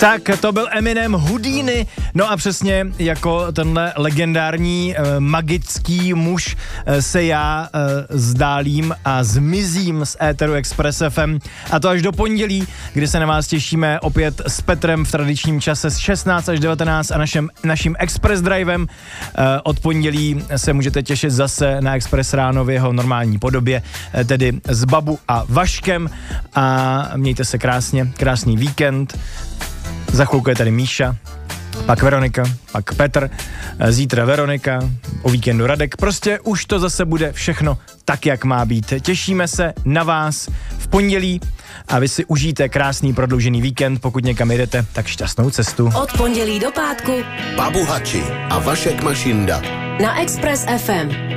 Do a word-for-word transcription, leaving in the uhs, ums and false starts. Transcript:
Tak to byl Eminem, Houdini, no a přesně jako tenhle legendární eh, magický muž eh, se já eh, zdálím a zmizím z éteru Express F M, a to až do pondělí, kdy se na vás těšíme opět s Petrem v tradičním čase z šestnáct až devatenáct a našem, naším Express Drivem. Eh, od pondělí se můžete těšit zase na Express ráno v jeho normální podobě, eh, tedy s Babu a Vaškem, a mějte se krásně, krásný víkend. Za chvilku je tady Míša, pak Veronika, pak Petr, zítra Veronika, o víkendu Radek. Prostě už to zase bude všechno tak, jak má být. Těšíme se na vás v pondělí a vy si užijte krásný prodloužený víkend. Pokud někam jdete, tak šťastnou cestu. Od pondělí do pátku Babu Hači a Vašek Mašinda na Express F M.